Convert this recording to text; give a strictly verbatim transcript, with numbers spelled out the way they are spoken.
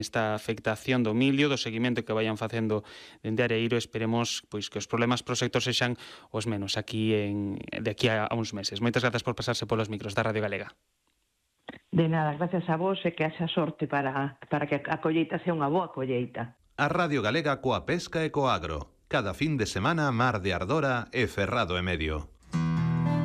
esta afectación do milio, do seguimento que vayan facendo dende Areiro, esperemos pois que os problemas pro sector sexan os menos aquí en de aquí a, a uns meses. Moitas grazas por pasarse polos micros da Radio Galega. De nada, gracias a vos e que haxa sorte para, para que a colleita sea unha boa colleita. A Radio Galega coa pesca e co agro. Cada fin de semana Mar de Ardora e Ferrado e Medio.